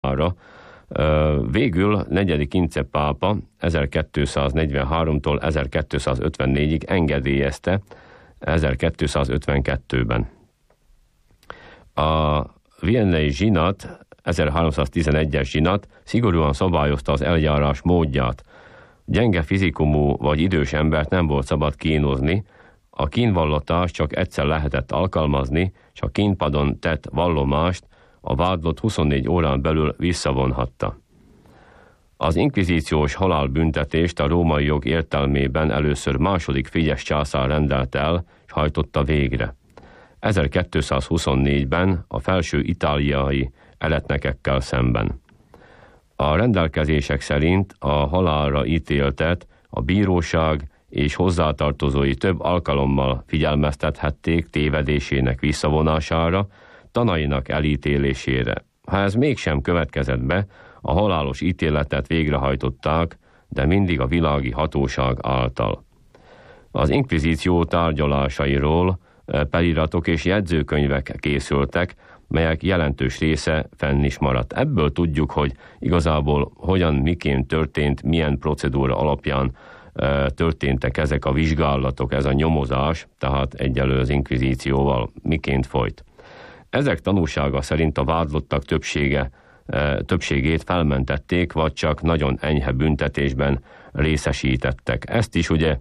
Végül 4. Ince pápa 1243-tól 1254-ig engedélyezte 1252-ben. A viennei zsinat, 1311-es zsinat szigorúan szabályozta az eljárás módját. Gyenge fizikumú vagy idős embert nem volt szabad kínozni, a kínvallatást csak egyszer lehetett alkalmazni, és a kínpadon tett vallomást a vádlott 24 órán belül visszavonhatta. Az inkvizíciós halálbüntetést a római jog értelmében először II. Frigyes császár rendelt el, és hajtotta végre. 1224-ben a felső itáliai eretnekekkel szemben. A rendelkezések szerint a halálra ítéltet a bíróság és hozzátartozói több alkalommal figyelmeztethették tévedésének visszavonására, tanainak elítélésére. Ha ez mégsem következett be, a halálos ítéletet végrehajtották, de mindig a világi hatóság által. Az inkvizíció tárgyalásairól feliratok és jegyzőkönyvek készültek, melyek jelentős része fenn is maradt. Ebből tudjuk, hogy igazából hogyan, miként történt, milyen procedúra alapján történtek ezek a vizsgálatok, ez a nyomozás, tehát egyelő az inkvizícióval miként folyt. Ezek tanúsága szerint a vádlottak többségét felmentették, vagy csak nagyon enyhe büntetésben részesítettek. Ezt is ugye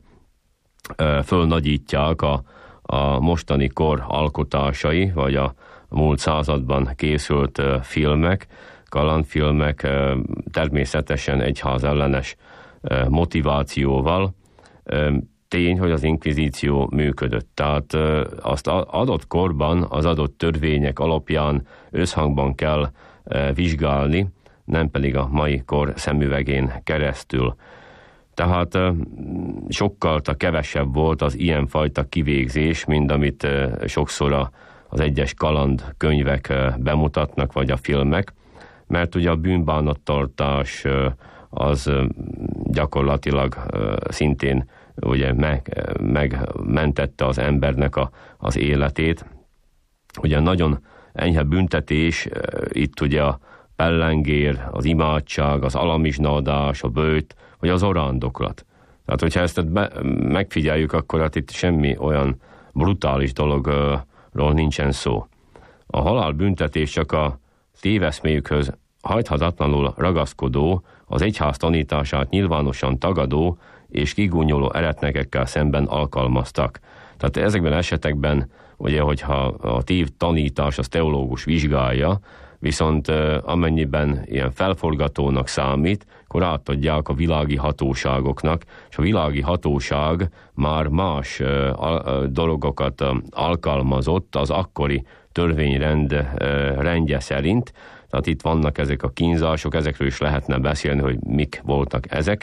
fölnagyítják a mostani kor alkotásai, vagy a múlt században készült filmek, kalandfilmek, természetesen egyházellenes motivációval. Tény, hogy az inkvizíció működött. Tehát azt adott korban az adott törvények alapján összhangban kell vizsgálni, nem pedig a mai kor szemüvegén keresztül. Tehát sokkal kevesebb volt az ilyenfajta kivégzés, mint amit sokszor az egyes kalandkönyvek bemutatnak, vagy a filmek, mert ugye a bűnbánattartás az gyakorlatilag szintén ugye megmentette az embernek az életét. Ugye nagyon enyhe büntetés, itt ugye a pellengér, az imádság, az alamizsnaadás, a böjt, vagy az orándoklat. Tehát, hogyha ezt megfigyeljük, akkor hát itt semmi olyan brutális dologról nincsen szó. A halálbüntetés csak a téveszméjükhöz hajthatatlanul ragaszkodó, az egyház tanítását nyilvánosan tagadó és kigúnyoló eretnekekkel szemben alkalmaztak. Tehát ezekben esetekben, ugye, hogyha a tév tanítás az teológus vizsgálja, viszont amennyiben ilyen felforgatónak számít, akkor átadják a világi hatóságoknak, és a világi hatóság már más dolgokat alkalmazott az akkori törvényrend rendje szerint. Tehát itt vannak ezek a kínzások, ezekről is lehetne beszélni, hogy mik voltak ezek.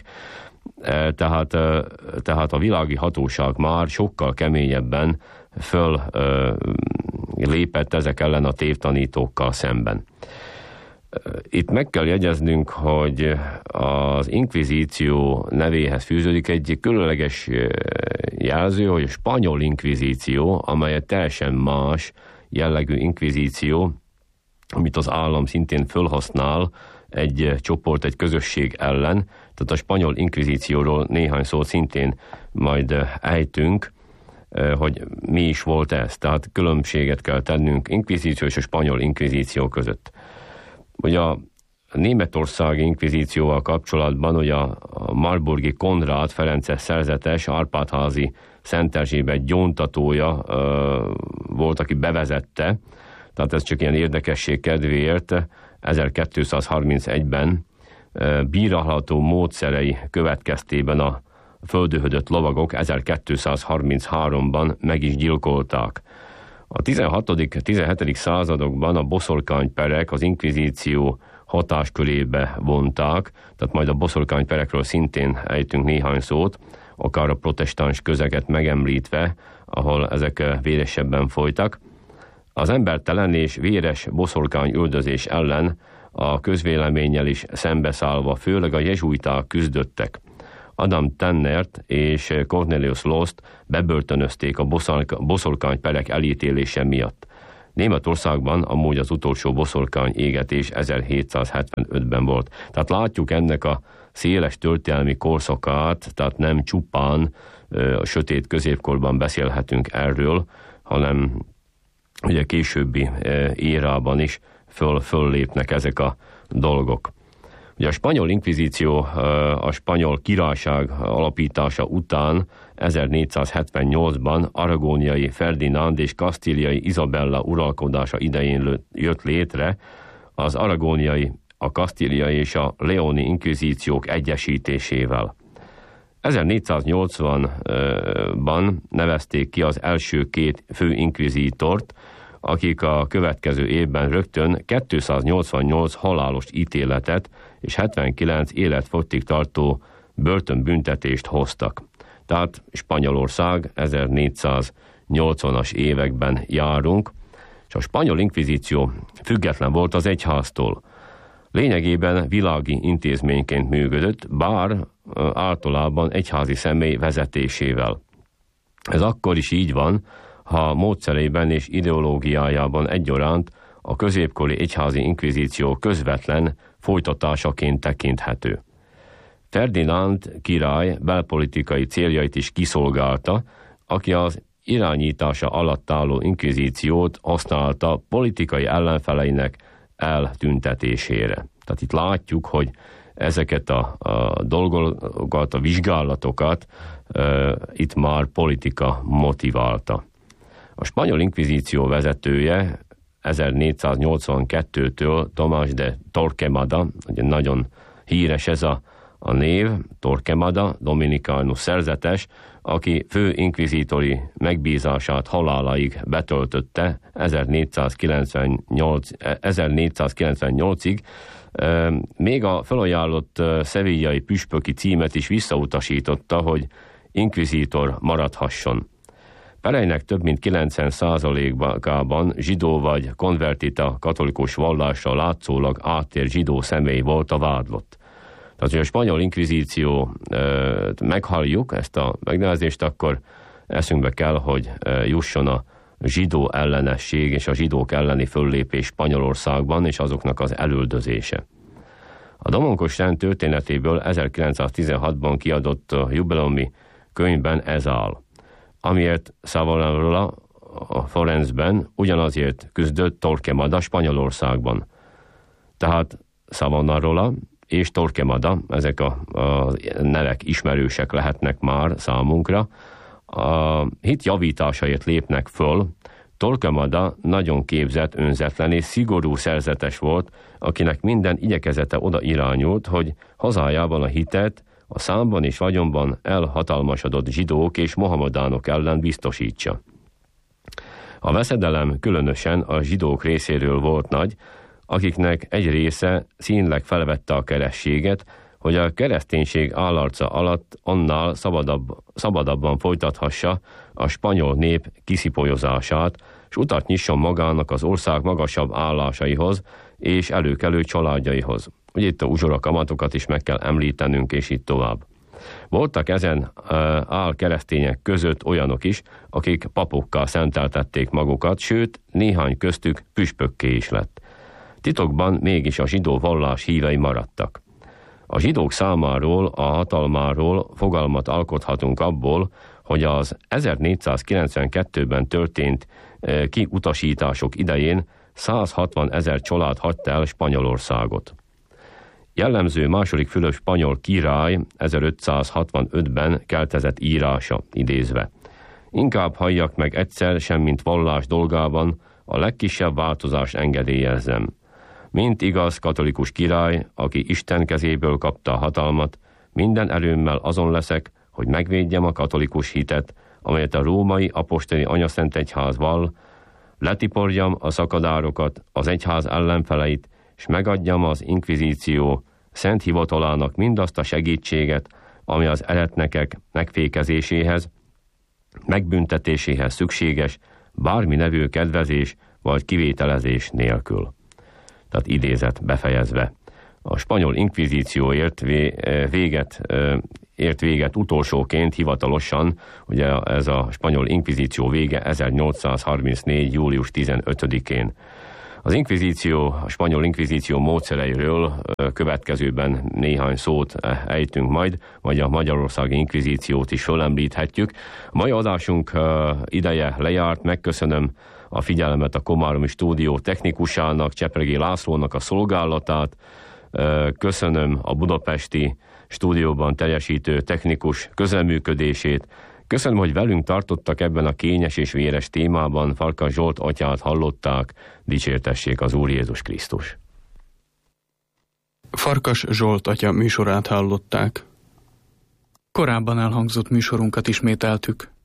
Tehát a világi hatóság már sokkal keményebben föl lépett ezek ellen a tévtanítókkal szemben. Itt meg kell jegyeznünk, hogy az inkvizíció nevéhez fűződik egy különleges jelző, hogy a spanyol inkvizíció, amely teljesen más jellegű inkvizíció, amit az állam szintén fölhasznál egy csoport, egy közösség ellen. Tehát a spanyol inkvizícióról néhány szót szintén majd ejtünk, hogy mi is volt ez. Tehát különbséget kell tennünk inkvizíció és a spanyol inkvizíció között. Ugye a németországi inkvizícióval kapcsolatban ugye a marburgi Konrád Ferences szerzetes, Árpádházi Szent Erzsébet gyóntatója volt, aki bevezette, tehát ez csak ilyen érdekesség kedvéért 1231-ben bírálható módszerei következtében a földöhödött lovagok 1233-ban meg is gyilkolták. A 16.-17. századokban a boszorkányperek az inkvizíció hatáskörébe vonták, tehát majd a boszorkányperekről szintén ejtünk néhány szót, akár a protestáns közeget megemlítve, ahol ezek véresebben folytak. Az embertelen és véres boszorkány üldözés ellen a közvéleménnyel is szembeszállva főleg a jezsuiták küzdöttek. Adam Tennert és Cornelius Lost bebörtönözték a boszorkányperek elítélése miatt. Németországban amúgy az utolsó boszorkány égetés 1775-ben volt. Tehát látjuk ennek a széles történelmi korszakát, tehát nem csupán a sötét középkorban beszélhetünk erről, hanem ugye későbbi érában is föllépnek ezek a dolgok. Ugye a spanyol inkvizíció a spanyol királyság alapítása után 1478-ban aragóniai Ferdinánd és kasztíliai Izabella uralkodása idején jött létre az aragóniai, a kasztíliai és a leoni inkvizíciók egyesítésével. 1480-ban nevezték ki az első két fő inkvizítort, akik a következő évben rögtön 288 halálos ítéletet és 79 életfogytig tartó börtönbüntetést hoztak. Tehát Spanyolország 1480-as években járunk, és a spanyol inkvizíció független volt az egyháztól. Lényegében világi intézményként működött, bár általában egyházi személy vezetésével. Ez akkor is így van, ha módszerében és ideológiájában egyaránt a középkori egyházi inkvizíció közvetlen folytatásaként tekinthető. Ferdinánd király belpolitikai céljait is kiszolgálta, aki az irányítása alatt álló inkvizíciót használta politikai ellenfeleinek eltüntetésére. Tehát itt látjuk, hogy ezeket a dolgokat, a vizsgálatokat itt már politika motiválta. A spanyol inkvizíció vezetője 1482-től Tomás de Torquemada, ugye nagyon híres ez a név, Torquemada, dominikánus szerzetes, aki fő inkvizítori megbízását haláláig betöltötte 1498-ig, még a felajánlott szevillai püspöki címet is visszautasította, hogy inkvizítor maradhasson. Pereinek több mint 90%-ában zsidó vagy konvertita katolikus vallásra látszólag áttér zsidó személy volt a vádlott. Tehát, hogy a spanyol inkvizíció meghalljuk ezt a megnevezést, akkor eszünkbe kell, hogy jusson a zsidó ellenesség és a zsidók elleni föllépés Spanyolországban és azoknak az elüldözése. A Domonkos rend történetéből 1916-ban kiadott jubileumi könyvben ez áll, amiért Savonarola a Forenzben ugyanazért küzdött Torquemada Spanyolországban. Tehát Savonarola és Torquemada, ezek a nevek ismerősek lehetnek már számunkra, a hit javításáért lépnek föl. Torquemada nagyon képzett, önzetlen és szigorú szerzetes volt, akinek minden igyekezete oda irányult, hogy hazájában a hitet a számban és vagyonban elhatalmasodott zsidók és mohamedánok ellen biztosítsa. A veszedelem különösen a zsidók részéről volt nagy, akiknek egy része színleg felvette a kerességet, hogy a kereszténység állarca alatt annál szabadabban folytathassa a spanyol nép kiszipolyozását, és utat nyisson magának az ország magasabb állásaihoz és előkelő családjaihoz. Ugye itt a uzsora kamatokat is meg kell említenünk, és itt tovább. Voltak ezen álkeresztények között olyanok is, akik papokká szenteltették magukat, sőt, néhány köztük püspökké is lett. Titokban mégis a zsidó vallás hívei maradtak. A zsidók számáról, a hatalmáról fogalmat alkothatunk abból, hogy az 1492-ben történt kiutasítások idején 160 000 család hagyta el Spanyolországot. Jellemző második Fülöp spanyol király 1565-ben keltezett írása, idézve: inkább halljak meg egyszer, semmint vallás dolgában a legkisebb változást engedélyezzem. Mint igaz katolikus király, aki Isten kezéből kapta a hatalmat, minden erőmmel azon leszek, hogy megvédjem a katolikus hitet, amelyet a római apostoli anyaszent egyház vall, letiporjam a szakadárokat, az egyház ellenfeleit, és megadjam az inkvizíció szent hivatalának mindazt a segítséget, ami az eretnekek megfékezéséhez, megbüntetéséhez szükséges, bármi nevű kedvezés vagy kivételezés nélkül. Tehát idézet befejezve. A spanyol inkvizícióért véget ért véget utolsóként hivatalosan, ugye ez a spanyol inkvizíció vége 1834. július 15-én. Az inkvizíció, a spanyol inkvizíció módszereiről következőben néhány szót ejtünk majd, vagy a magyarországi inkvizíciót is fölemlíthetjük. A mai adásunk ideje lejárt, megköszönöm a figyelmet a Komáromi stúdió technikusának, Csepregi Lászlónak a szolgálatát, köszönöm a budapesti stúdióban teljesítő technikus közreműködését, köszönöm, hogy velünk tartottak ebben a kényes és véres témában. Farkas Zsolt atyát hallották, dicsértessék az Úr Jézus Krisztus. Farkas Zsolt atya műsorát hallották. Korábban elhangzott műsorunkat ismételtük.